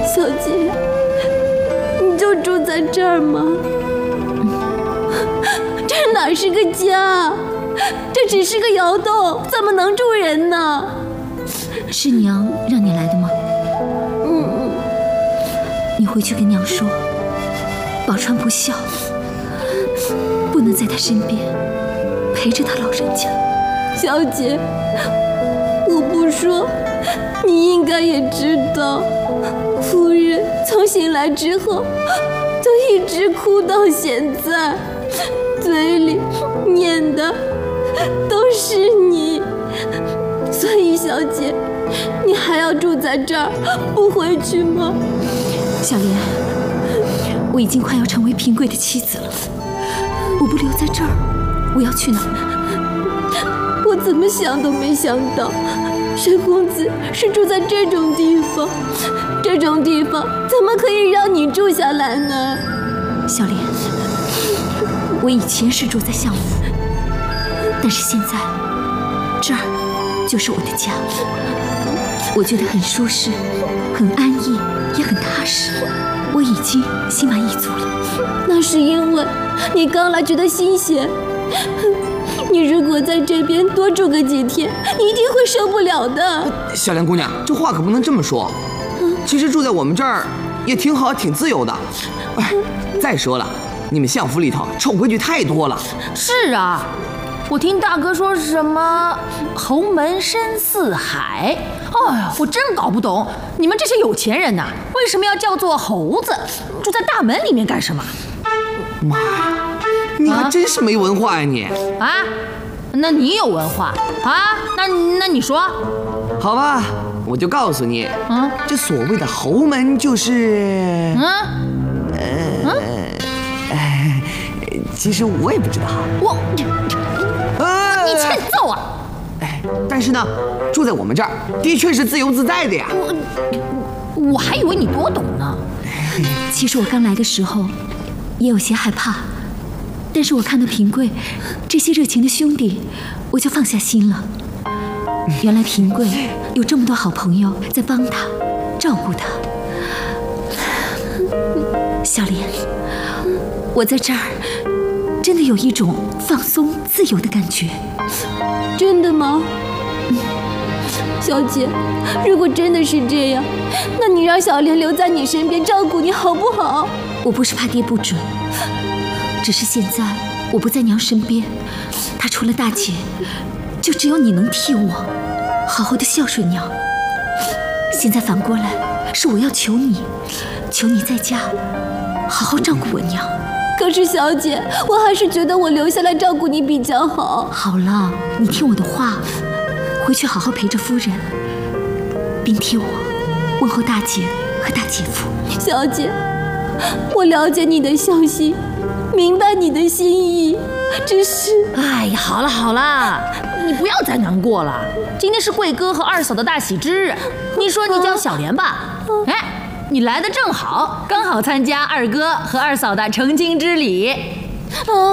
小姐，你就住在这儿吗？这哪是个家？这只是个窑洞，怎么能住人呢？ 是娘让你来的吗？你回去跟娘说，宝钏不孝，不能在她身边陪着她老人家。 小姐，我不说，你应该也知道，夫人从醒来之后就一直哭到现在，嘴里念的都是你。所以小姐，你还要住在这儿不回去吗？ 小莲，我已经快要成为平贵的妻子了，我不留在这儿，我要去哪儿？ 我怎么想都没想到，沈公子是住在这种地方，这种地方怎么可以让你住下来呢？ 小莲，我以前是住在相府，但是现在这儿就是我的家，我觉得很舒适，很安逸，也很踏实，我已经心满意足了。 那是因为你刚来觉得新鲜，你如果在这边多住个几天，你一定会受不了的。 小莲姑娘，这话可不能这么说。其实住在我们这儿也挺好，挺自由的。哎，再说了，你们相府里头臭规矩太多了。 是啊，我听大哥说什么侯门深似海，哎呀，我真搞不懂，你们这些有钱人呐，为什么要叫做猴子，住在大门里面干什么？ 妈呀，你还真是没文化呀你！ 啊，那你有文化啊？那你说， 好吧，我就告诉你，这所谓的侯门就是，其实我也不知道。 你欠揍啊！ 但是呢，住在我们这儿的确是自由自在的呀。 我还以为你多懂呢。 其实我刚来的时候也有些害怕，但是我看到平贵这些热情的兄弟，我就放下心了。原来平贵有这么多好朋友在帮他照顾他。小莲，我在这儿真的有一种放松自由的感觉。 真的吗？小姐，如果真的是这样，那你让小莲留在你身边照顾你好不好？ 我不是怕爹不准，只是现在我不在娘身边，她除了大姐，就只有你能替我好好的孝顺娘。现在反过来是我要求你在家好好照顾我娘。 可是小姐，我还是觉得我留下来照顾你比较好。 好了，你听我的话，回去好好陪着夫人，并替我问候大姐和大姐夫。 小姐，我了解你的孝心，明白你的心意，只是…… 哎呀，好了，你不要再难过了。今天是贵哥和二嫂的大喜之日，你说你叫小莲吧，你来的正好，刚好参加二哥和二嫂的成亲之礼。